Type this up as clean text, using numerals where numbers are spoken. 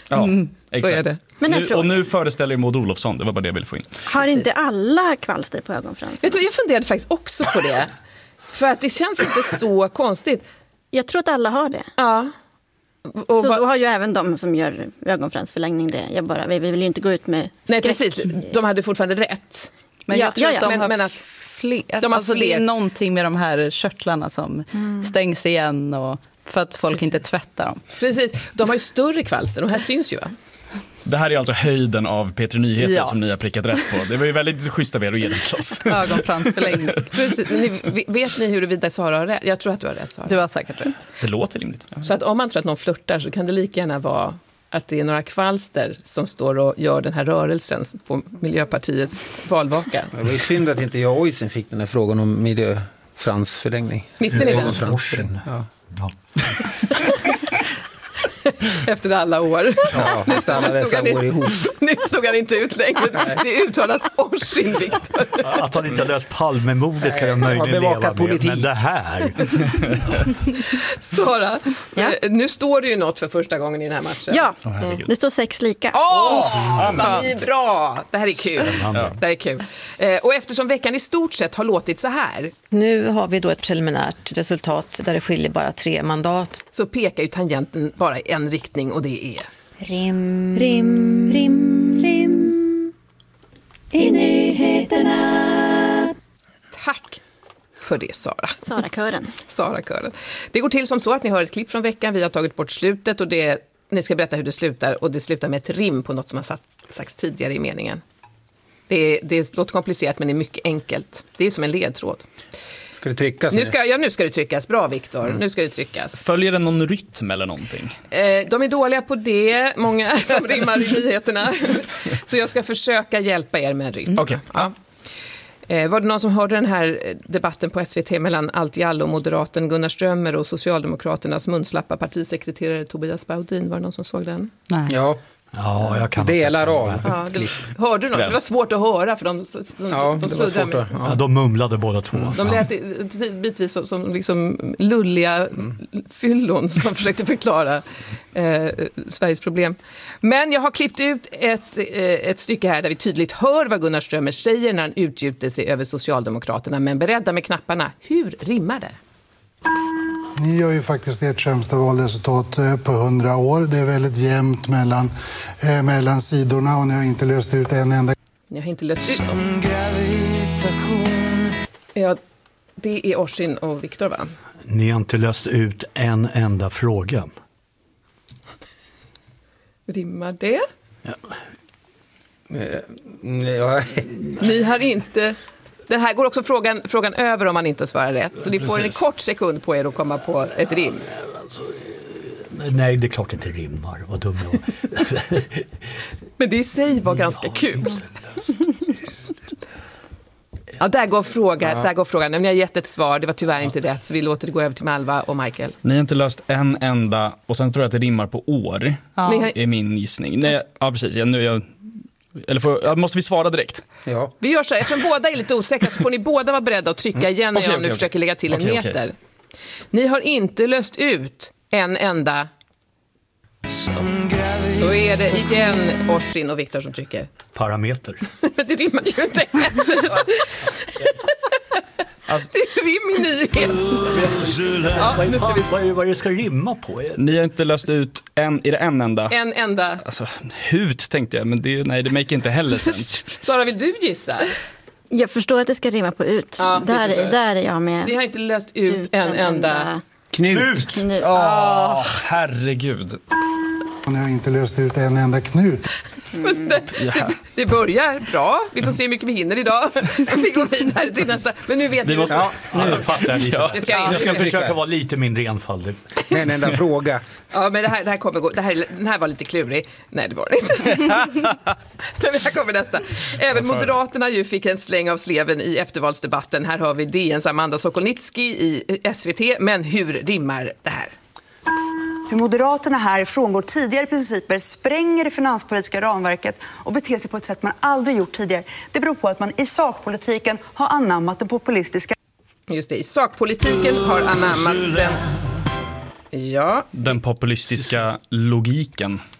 Ja, exakt. Så är det. Men och nu föreställer ju Maud Olofsson, det var bara det jag ville få in. Har inte alla kvalster på ögonfransarna? Vet du, jag funderade faktiskt också på det. För att det känns inte så konstigt. Jag tror att alla har det. Ja. Så då har ju även de som gör ögonfransförlängning det. Vi vill ju inte gå ut med Nej, precis. De hade fortfarande rätt. Men jag tror att de har att fler. De har alltså fler. Det är någonting med de här körtlarna som stängs igen och för att folk inte tvättar dem. Precis. De har ju större kvalster. De här syns ju, va? Det här är alltså höjden av P3 Nyheter som ni har prickat rätt på. Det var ju väldigt schysst av er att ge den till oss. Ögonfransförlängning. Precis. Vet ni huruvida Sara har rätt? Jag tror att du har rätt, Sara. Du har säkert rätt. Det låter rimligt. Så att om man tror att någon flörtar så kan det lika gärna vara att det är några kvalster som står och gör den här rörelsen på Miljöpartiets valvaka. Det var ju synd att inte jag och Ojsen fick den här frågan om miljöfransförlängning. Visste ni den? Ja. Efter alla år. Ja, efter alla dessa år ihop. Nu stod han inte ut längre. Det uttalas Orsin, Viktor. Att han inte har löst Palmemordet kan jag möjligen leva med. Politik. Men det här... Sara, nu står det ju något för första gången i den här matchen. Ja, det står 6 lika. Vad är bra! Det här är kul. Det här är kul. Och eftersom veckan i stort sett har låtit så här. Nu har vi då ett preliminärt resultat där det skiljer bara 3 mandat. Så pekar ju tangenten bara i en riktning och det är... Rim, rim, rim, rim. I nyheterna. Tack för det, Sara. Sara-kören. Det går till som så att ni hör ett klipp från veckan. Vi har tagit bort slutet och ni ska berätta hur det slutar. Och det slutar med ett rim på något som har sagts tidigare i meningen. Det låter komplicerat men det är mycket enkelt. Det är som en ledtråd. Ska det tryckas? Nu ska det tryckas. Bra, Viktor. Nu ska det tryckas. Följer det någon rytm eller någonting? De är dåliga på det. Många som rimmar i nyheterna. Så jag ska försöka hjälpa er med en rytm. Okej. Ja. Var det någon som hörde den här debatten på SVT mellan Allt i allo och moderaten Gunnar Strömmer och Socialdemokraternas munslappa partisekreterare Tobias Baudin? Var det någon som såg den? Nej. Ja, jag kan delar av. Ja, hörde du något? Det var svårt att höra för de sluddade. De mumlade båda två. De lät bitvis som liksom lulliga fyllon som försökte förklara Sveriges problem. Men jag har klippt ut ett stycke här där vi tydligt hör vad Gunnar Strömmer säger när han utgjuter sig över Socialdemokraterna. Men beredda med knapparna. Hur rimmar det? Ni har ju faktiskt ert sämsta valresultat på 100 år. Det är väldigt jämnt mellan sidorna och ni har inte löst ut en enda... Jag har inte löst ut. Ja, det är Orsin och Viktor, va? Ni har inte löst ut en enda fråga. Rimmar det? Ja. Ni har inte... Den här går också frågan över om man inte svarar rätt. Så ni får en kort sekund på er att komma på ett rim. Nej, det är klart inte rimmar. Vad dum jag var. Men det i sig var ganska kul. Ja, där går frågan. Ni har gett ett svar, det var tyvärr inte rätt. Så vi låter det gå över till Malva och Michael. Ni har inte löst en enda, och sen tror jag att det rimmar på år. Ja. Är min gissning. Nej, ja, precis. Måste vi svara direkt? Ja. Vi gör så här, eftersom båda är lite osäkra så får ni båda vara beredda att trycka igen när jag nu försöker lägga till en meter. Okay. Ni har inte löst ut en enda. Då är det igen Orsin och Viktor som trycker. Parameter. Men det rimmar ju inte heller. Alltså, det är rim i nyhet. Ja, nu ska vi... Vad det ska rimma på? Ni har inte löst ut är det en enda? En enda. Alltså, hut tänkte jag, men det make inte heller sens. Sara, vill du gissa? Jag förstår att det ska rimma på ut. Ja, där är jag med. Ni har inte löst ut en enda... Knut. Herregud. Ni har inte löst ut en enda knut. Det börjar bra. Vi får se hur mycket vi hinner idag. Vi går vidare till nästa. Men nu vet vi. Nu fattar jag lite. Jag ska försöka vara lite mindre enfaldig. En enda fråga. Ja, men det här kommer gå. Den här var lite klurig. Nej, det var det inte. Men här kommer nästa. Även Moderaterna ju fick en släng av sleven i eftervalsdebatten. Här har vi DNs Amanda Sokolnitsky i SVT. Men hur rimmar det här? Hur Moderaterna här frångår tidigare principer, spränger det finanspolitiska ramverket och beter sig på ett sätt man aldrig gjort tidigare. Det beror på att man i sakpolitiken har anammat den populistiska... Just det, i sakpolitiken har anammat den... Ja. Den populistiska logiken.